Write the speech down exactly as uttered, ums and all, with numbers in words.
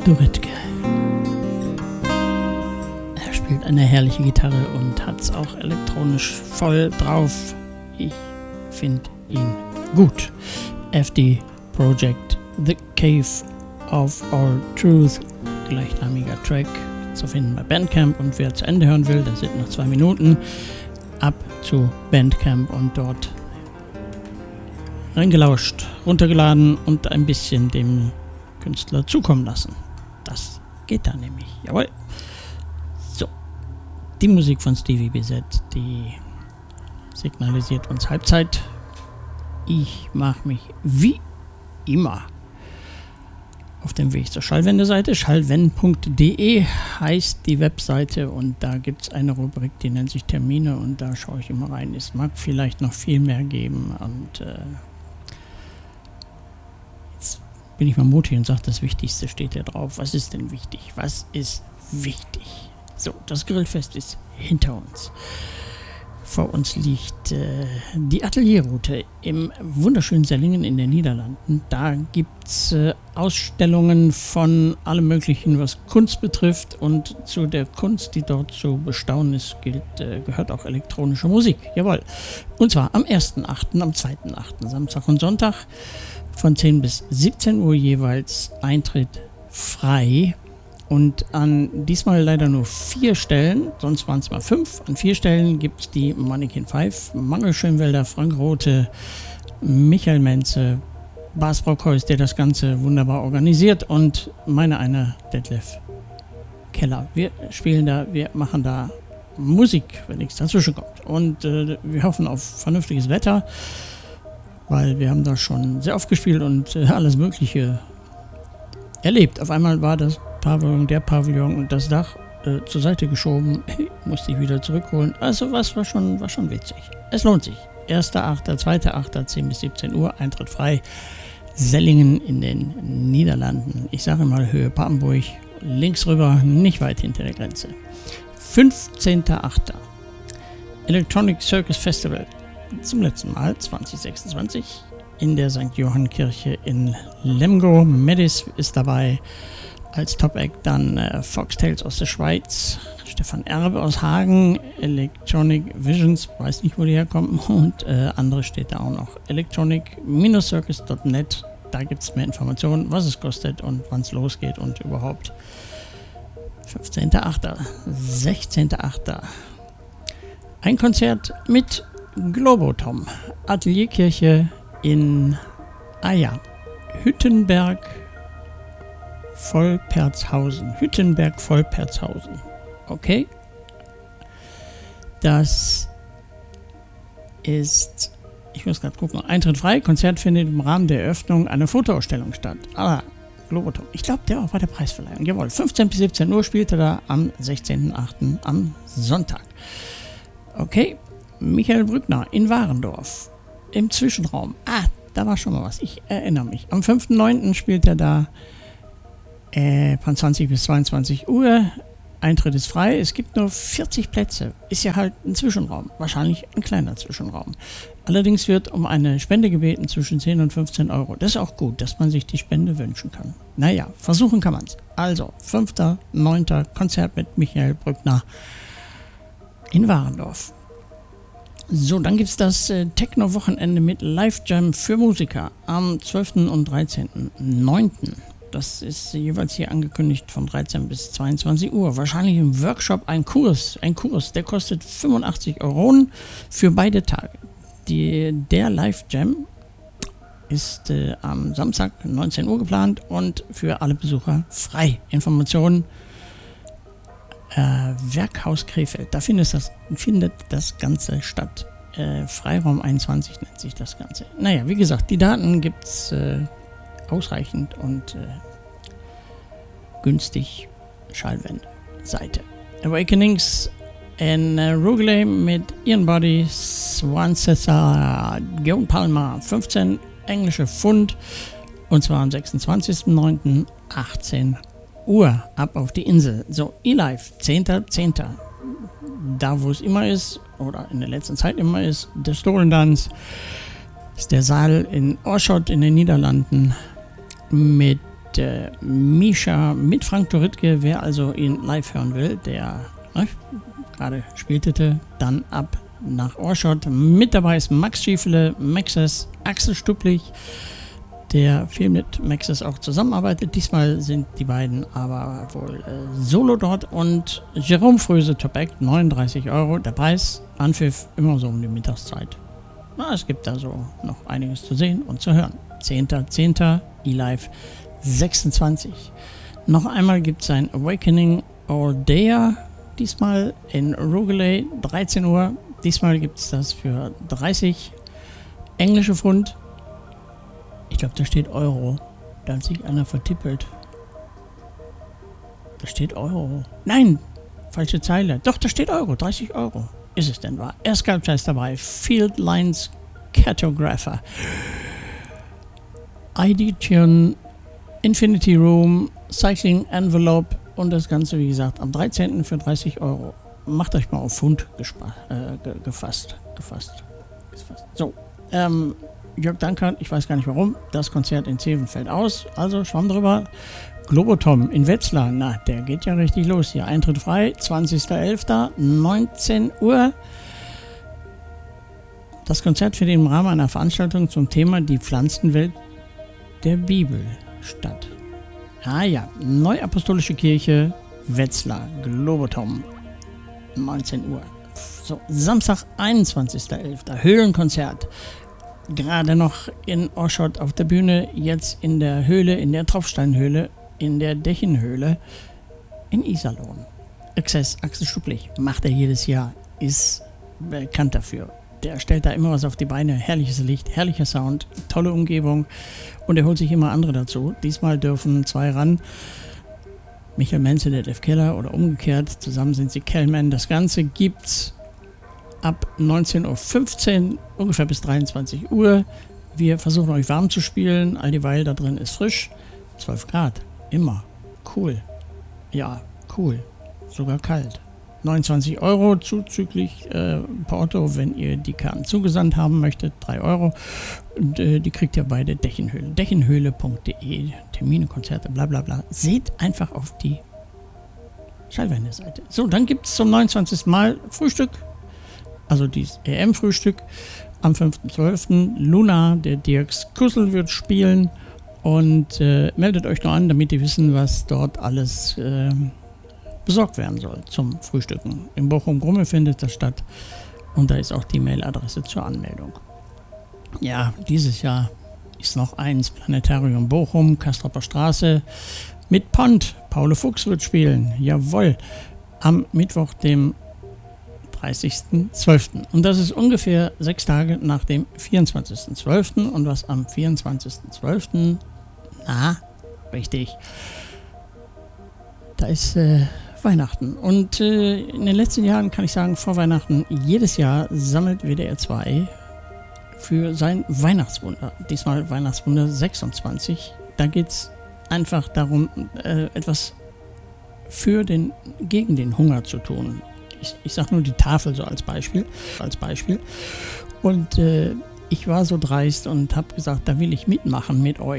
Luretke. Er spielt eine herrliche Gitarre und hat es auch elektronisch voll drauf. Ich finde ihn gut. F D Project, The Cave of All Truth, gleichnamiger Track, zu finden bei Bandcamp. Und wer zu Ende hören will, das sind noch zwei Minuten, ab zu Bandcamp und dort reingelauscht, runtergeladen und ein bisschen dem Künstler zukommen lassen. Das geht da nämlich. Jawohl. So. Die Musik von Stevie B Z, die signalisiert uns Halbzeit. Ich mache mich wie immer auf dem Weg zur Schallwende-Seite. schallwenden punkt de heißt die Webseite und da gibt es eine Rubrik, die nennt sich Termine und da schaue ich immer rein. Es mag vielleicht noch viel mehr geben und äh, jetzt bin ich mal mutig und sage, das Wichtigste steht hier drauf. Was ist denn wichtig? Was ist wichtig? So, das Grillfest ist hinter uns. Vor uns liegt äh, die Atelierroute im wunderschönen Sellingen in den Niederlanden. Da gibt es äh, Ausstellungen von allem Möglichen, was Kunst betrifft. Und zu der Kunst, die dort zu bestaunen ist, gilt, äh, gehört auch elektronische Musik. Jawohl. Und zwar am ersten achten, am zweiten achten, Samstag und Sonntag von zehn bis siebzehn Uhr jeweils, Eintritt frei. Und an diesmal leider nur vier Stellen, sonst waren es mal fünf. An vier Stellen gibt es die Mannequin fünf, Manuel Schönwelder, Frank Rothe, Michael Menze, Bas Brockhaus, der das Ganze wunderbar organisiert und meine einer Detlef Keller. Wir spielen da, wir machen da Musik, wenn nichts dazwischen kommt. Und äh, wir hoffen auf vernünftiges Wetter, weil wir haben da schon sehr oft gespielt und äh, alles Mögliche erlebt. Auf einmal war das Pavillon, der Pavillon und das Dach äh, zur Seite geschoben, musste ich wieder zurückholen. Also was war schon, war schon witzig. Es lohnt sich. erster achter, zweiter achter, zehn bis siebzehn Uhr, Eintritt frei. Sellingen in den Niederlanden. Ich sage mal Höhe Papenburg, links rüber, nicht weit hinter der Grenze. fünfzehnter achter Electronic Circus Festival. Zum letzten Mal, zwanzig sechsundzwanzig, in der Sankt Johann Kirche in Lemgo. Medis ist dabei. Als Top-Act dann äh, Foxtails aus der Schweiz, Stefan Erbe aus Hagen, Electronic Visions, weiß nicht, wo die herkommen, und äh, andere steht da auch noch. electronic circus punkt net, da gibt es mehr Informationen, was es kostet und wann es losgeht und überhaupt. fünfzehnter achter, sechzehnter achter Ein Konzert mit Globotom, Atelierkirche in, ah ja, Hüttenberg, Volpertshausen. Hüttenberg, Volpertshausen. Okay. Das ist, ich muss gerade gucken, Eintritt frei. Konzert findet im Rahmen der Eröffnung einer Fotoausstellung statt. Ah, Globotom. Ich glaube, der war bei der Preisverleihung. Jawohl, fünfzehn bis siebzehn Uhr spielt er da am sechzehnten achten am Sonntag. Okay. Michael Brückner in Warendorf. Im Zwischenraum. Ah, da war schon mal was. Ich erinnere mich. Am fünften neunten spielt er da Äh, von zwanzig bis zweiundzwanzig Uhr. Eintritt ist frei. Es gibt nur vierzig Plätze. Ist ja halt ein Zwischenraum. Wahrscheinlich ein kleiner Zwischenraum. Allerdings wird um eine Spende gebeten zwischen zehn und fünfzehn Euro. Das ist auch gut, dass man sich die Spende wünschen kann. Naja, versuchen kann man es. Also, fünfter neunter Konzert mit Michael Brückner in Warendorf. So, dann gibt es das äh, Techno-Wochenende mit Live-Jam für Musiker am zwölften und dreizehnten neunten Das ist jeweils hier angekündigt von dreizehn bis zweiundzwanzig Uhr. Wahrscheinlich im Workshop ein Kurs. Ein Kurs, der kostet fünfundachtzig Euro für beide Tage. Die, der Live-Jam ist äh, am Samstag neunzehn Uhr geplant und für alle Besucher frei. Informationen äh, Werkhaus Krefeld. Da findet das, findet das Ganze statt. Äh, Freiraum einundzwanzig nennt sich das Ganze. Naja, wie gesagt, die Daten gibt es äh, ausreichend und äh, günstig. Schallwende-Seite. Awakenings in uh, Rugeley mit Ian Body, Swansea, Joan Palmer, fünfzehn englische Pfund und zwar am sechsundzwanzigsten neunten achtzehn Uhr ab auf die Insel. So, eLive, zehnter zehnter Da, wo es immer ist oder in der letzten Zeit immer ist, der Stolen ist der Saal in Oorschot in den Niederlanden mit äh, Misha mit Frank Doritke. Wer also ihn live hören will, der äh, gerade spielte, dann ab nach Ohrschott. Mit dabei ist Max Schiefele, Maxes, Axel Stupplich, der viel mit Maxes auch zusammenarbeitet. Diesmal sind die beiden aber wohl äh, solo dort. Und Jerome Fröse, Top Act, neununddreißig Euro. Der Preis, Anpfiff, immer so um die Mittagszeit. Na, es gibt da so noch einiges zu sehen und zu hören. zehnter zehnter eLive sechsundzwanzig. Noch einmal gibt es ein Awakening All Day, diesmal in Rugeley, dreizehn Uhr. Diesmal gibt es das für dreißig englische Pfund. Ich glaube, da steht Euro. Da hat sich einer vertippelt. Da steht Euro. Nein, falsche Zeile. Doch, da steht Euro. dreißig Euro. Ist es denn wahr? Air Sculpture ist dabei. Field Lines Cartographer. I D-Tune, Infinity Room, Cycling Envelope und das Ganze, wie gesagt, am dreizehnten für dreißig Euro. Macht euch mal auf Pfund gespa- äh, ge- gefasst. gefasst. gefasst. So, ähm, Jörg Dankert, ich weiß gar nicht warum, das Konzert in Zeven fällt aus, also schwamm drüber. Globotom in Wetzlar, na, der geht ja richtig los hier. Eintritt frei, zwanzigster elfter neunzehn Uhr. Das Konzert findet im Rahmen einer Veranstaltung zum Thema die Pflanzenwelt der Bibel statt. Ah ja, Neuapostolische Kirche, Wetzlar, Globotom, neunzehn Uhr. So, Samstag, einundzwanzigster elfter Höhlenkonzert. Gerade noch in Ohrschott auf der Bühne, jetzt in der Höhle, in der Tropfsteinhöhle, in der Dächenhöhle in Iserlohn. Access, Axel Stupplich, macht er jedes Jahr, ist bekannt dafür. Der stellt da immer was auf die Beine, herrliches Licht, herrlicher Sound, tolle Umgebung und er holt sich immer andere dazu. Diesmal dürfen zwei ran, Michael Menze, der Def Keller oder umgekehrt, zusammen sind sie Kellman. Das Ganze gibt's ab neunzehn Uhr fünfzehn, ungefähr bis dreiundzwanzig Uhr. Wir versuchen euch warm zu spielen, all dieweil da drin ist frisch, zwölf Grad, immer, cool, ja, cool, sogar kalt. neunundzwanzig Euro zuzüglich äh, Porto, wenn ihr die Karten zugesandt haben möchtet, drei Euro. Und äh, die kriegt ihr bei der Dächenhöhle. Dächenhöhle punkt de, Termine, Konzerte, bla bla bla. Seht einfach auf die Schallwende-Seite. So, dann gibt es zum neunundzwanzigsten Mal Frühstück, also dieses E M-Frühstück am fünften zwölften Luna, der Dirks Kussel wird spielen und äh, meldet euch noch an, damit ihr wissen, was dort alles äh, besorgt werden soll zum Frühstücken. In Bochum-Grumme findet das statt und da ist auch die Mailadresse zur Anmeldung. Ja, dieses Jahr ist noch eins, Planetarium Bochum, Kastropper Straße mit Pont. Paule Fuchs wird spielen, jawohl, am Mittwoch, dem dreißigsten zwölften Und das ist ungefähr sechs Tage nach dem vierundzwanzigsten zwölften Und was am vierundzwanzigsten zwölften Na, richtig, da ist äh, Weihnachten. Und äh, in den letzten Jahren kann ich sagen, vor Weihnachten, jedes Jahr sammelt W D R zwei für sein Weihnachtswunder. Diesmal Weihnachtswunder sechsundzwanzig. Da geht es einfach darum, äh, etwas für den, gegen den Hunger zu tun. Ich, ich sage nur die Tafel so als Beispiel. Als Beispiel. Und äh, ich war so dreist und habe gesagt, da will ich mitmachen mit euch.